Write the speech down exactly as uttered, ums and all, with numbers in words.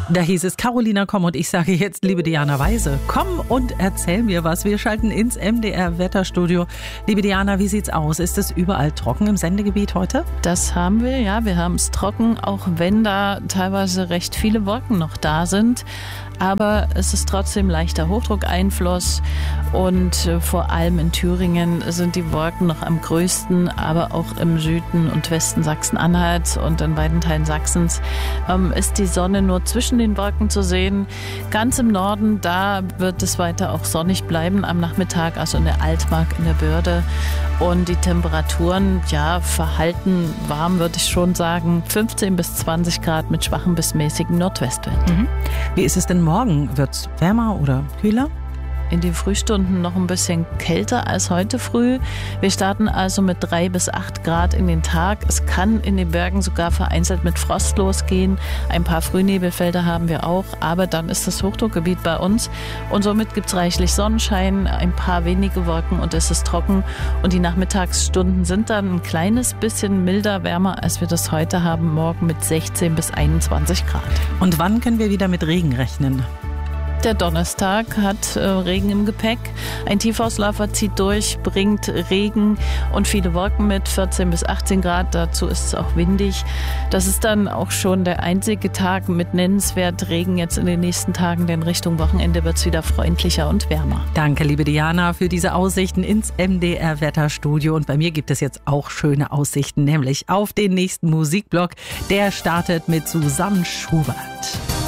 Da hieß es, Carolina, komm, und ich sage jetzt, liebe Diana Weise, komm und erzähl mir was. Wir schalten ins M D R-Wetterstudio. Liebe Diana, wie sieht's aus? Ist es überall trocken im Sendegebiet heute? Das haben wir, ja. Wir haben es trocken, auch wenn da teilweise recht viele Wolken noch da sind. Aber es ist trotzdem leichter Hochdruckeinfluss und äh, vor allem in Thüringen sind die Wolken noch am größten, aber auch im Süden und Westen Sachsen-Anhalts und in weiten Teilen Sachsens ähm, ist die Sonne nur zwischen den Wolken zu sehen. Ganz im Norden, da wird es weiter auch sonnig bleiben am Nachmittag, also in der Altmark, in der Börde. Und die Temperaturen, ja, verhalten warm, würde ich schon sagen. fünfzehn bis zwanzig Grad mit schwachem bis mäßigem Nordwestwind. Mhm. Wie ist es denn morgen? Wird es wärmer oder kühler? In den Frühstunden noch ein bisschen kälter als heute früh. Wir starten also mit drei bis acht Grad in den Tag. Es kann in den Bergen sogar vereinzelt mit Frost losgehen. Ein paar Frühnebelfelder haben wir auch, aber dann ist das Hochdruckgebiet bei uns. Und somit gibt es reichlich Sonnenschein, ein paar wenige Wolken und es ist trocken. Und die Nachmittagsstunden sind dann ein kleines bisschen milder, wärmer, als wir das heute haben, morgen mit sechzehn bis einundzwanzig Grad. Und wann können wir wieder mit Regen rechnen? Der Donnerstag hat äh, Regen im Gepäck. Ein Tiefauslaufer zieht durch, bringt Regen und viele Wolken mit, vierzehn bis achtzehn Grad. Dazu ist es auch windig. Das ist dann auch schon der einzige Tag mit nennenswert Regen jetzt in den nächsten Tagen, denn Richtung Wochenende wird es wieder freundlicher und wärmer. Danke, liebe Diana, für diese Aussichten ins M D R-Wetterstudio. Und bei mir gibt es jetzt auch schöne Aussichten, nämlich auf den nächsten Musikblock. Der startet mit Susanne Schubert.